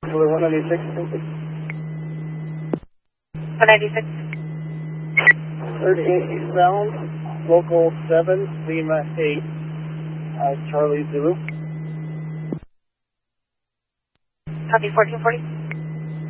Zulu 196. 196. 13 eastbound, local 7, Lima 8, Charlie Zulu. Copy 1440.